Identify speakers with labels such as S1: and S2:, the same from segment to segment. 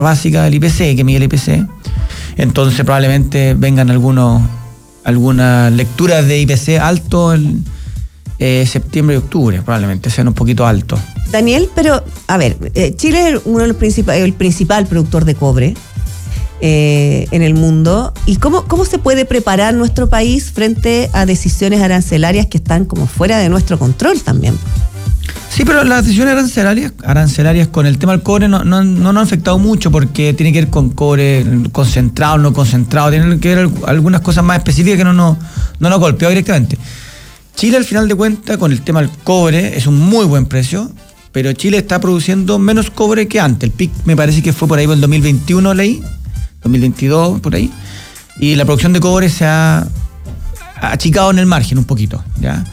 S1: básica del IPC, que mide el IPC. Entonces probablemente vengan algunas lecturas de IPC alto en septiembre y octubre, probablemente sean un poquito altos.
S2: Daniel, pero a ver, Chile es uno de los el principal productor de cobre en el mundo. ¿Y cómo se puede preparar nuestro país frente a decisiones arancelarias que están como fuera de nuestro control también?
S1: Sí, pero las decisiones arancelarias con el tema del cobre no nos han afectado mucho, porque tiene que ver con cobre concentrado, no concentrado, tiene que ver algunas cosas más específicas que no nos golpeó directamente. Chile, al final de cuentas, con el tema del cobre, es un muy buen precio, pero Chile está produciendo menos cobre que antes. El pic me parece que fue por ahí por el 2021, leí, 2022, por ahí, y la producción de cobre se ha achicado en el margen un poquito, ¿ya?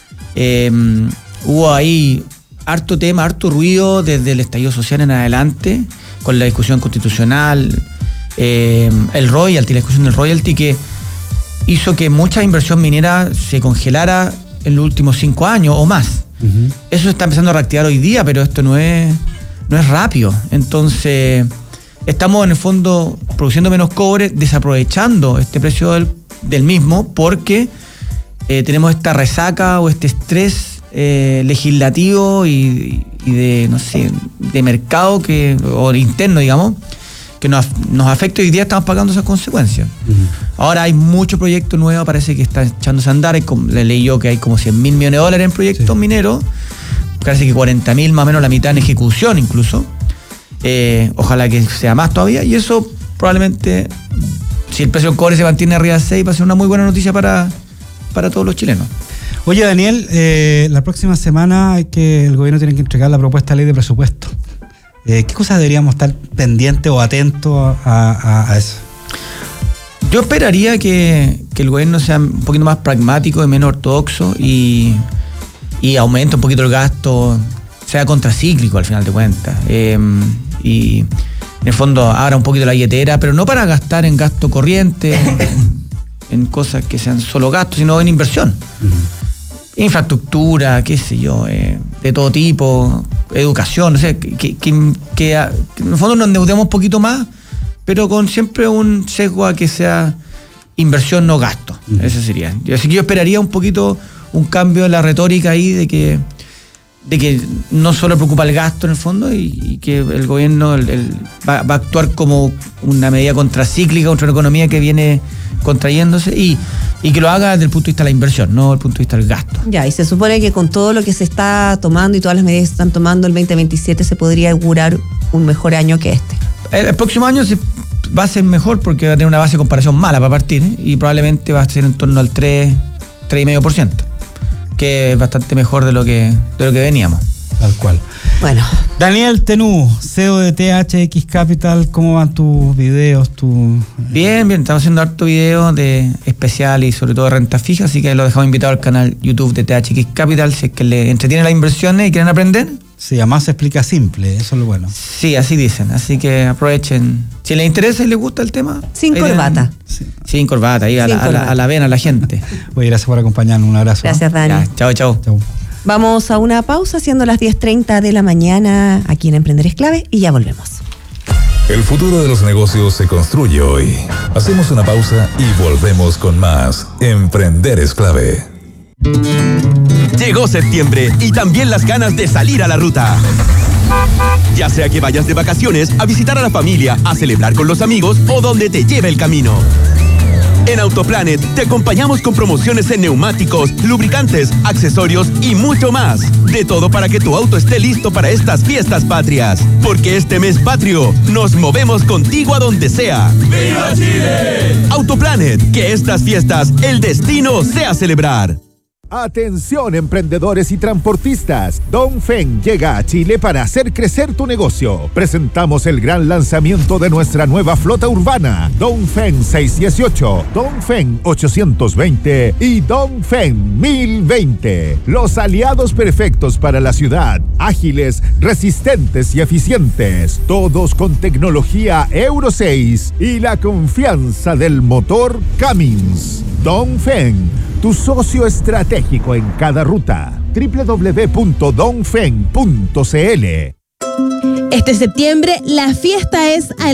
S1: Hubo ahí harto tema, harto ruido desde el estallido social en adelante, con la discusión constitucional, el royalty, la discusión del royalty, que hizo que mucha inversión minera se congelara en los últimos 5 años o más. Uh-huh. Eso se está empezando a reactivar hoy día, pero esto no es rápido. Entonces, estamos en el fondo produciendo menos cobre, desaprovechando este precio del mismo, porque tenemos esta resaca o este estrés legislativo y de, no sé, de mercado o interno, digamos, que nos afecta. Hoy día estamos pagando esas consecuencias. Uh-huh. Ahora hay mucho proyecto nuevo, parece que está echándose a andar. Le leí yo que hay como $100.000 millones en proyectos mineros, parece que 40.000 más o menos, la mitad en ejecución incluso. Ojalá que sea más todavía, y eso probablemente, si el precio del cobre se mantiene arriba de 6, va a ser una muy buena noticia para todos los chilenos.
S3: Oye, Daniel, la próxima semana el gobierno tiene que entregar la propuesta de ley de presupuesto. ¿Qué cosas deberíamos estar pendientes o atentos a eso?
S1: Yo esperaría que el gobierno sea un poquito más pragmático y menos ortodoxo y aumente un poquito el gasto, sea contracíclico al final de cuentas. Y en el fondo abra un poquito la billetera, pero no para gastar en gasto corriente, en cosas que sean solo gastos, sino en inversión. Uh-huh. Infraestructura, qué sé yo, de todo tipo, educación, o sea, que en el fondo nos endeudemos un poquito más, pero con siempre un sesgo a que sea inversión, no gasto. Uh-huh. Eso sería. Así que yo esperaría un poquito un cambio en la retórica ahí de que no solo preocupa el gasto en el fondo y que el gobierno va a actuar como una medida contracíclica contra una economía que viene contrayéndose y que lo haga desde el punto de vista de la inversión, no desde el punto de vista del gasto.
S2: Ya, y se supone que con todo lo que se está tomando y todas las medidas que se están tomando, el 2027 se podría augurar un mejor año que este.
S1: El próximo año va a ser mejor porque va a tener una base de comparación mala para partir, y probablemente va a ser en torno al 3,5%. Que es bastante mejor de lo que veníamos.
S3: Tal cual.
S2: Bueno.
S3: Daniel Tenú, CEO de THX Capital, ¿cómo van tus videos?
S1: Bien, estamos haciendo harto video de especial y sobre todo de renta fija, así que lo dejamos invitado al canal YouTube de THX Capital, si es que les entretienen las inversiones y quieren aprender.
S3: Sí, además se explica simple, eso es lo bueno.
S1: Sí, así dicen, así que aprovechen. Si les interesa y les gusta el tema.
S2: Sin corbata.
S1: Sin corbata, ahí a la vena a la gente.
S3: Oye, gracias por acompañarnos, un abrazo.
S2: Gracias, Dani.
S1: Chao.
S2: Vamos a una pausa, siendo las 10:30 de la mañana aquí en Emprender es Clave, y ya volvemos.
S4: El futuro de los negocios se construye hoy. Hacemos una pausa y volvemos con más. Emprender es Clave.
S5: Llegó septiembre y también las ganas de salir a la ruta. Ya sea que vayas de vacaciones, a visitar a la familia, a celebrar con los amigos o donde te lleve el camino. En Autoplanet te acompañamos con promociones en neumáticos, lubricantes, accesorios y mucho más. De todo para que tu auto esté listo para estas fiestas patrias. Porque este mes patrio, nos movemos contigo a donde sea. ¡Viva Chile! Autoplanet, que estas fiestas, el destino sea celebrar.
S6: Atención, emprendedores y transportistas. Dongfeng llega a Chile para hacer crecer tu negocio. Presentamos el gran lanzamiento de nuestra nueva flota urbana, Dongfeng 618, Dongfeng 820 y Dongfeng 1020. Los aliados perfectos para la ciudad, ágiles, resistentes y eficientes, todos con tecnología Euro 6 y la confianza del motor Cummins. Dongfeng, tu socio estratégico en cada ruta. www.dongfeng.cl.
S7: Este septiembre la fiesta es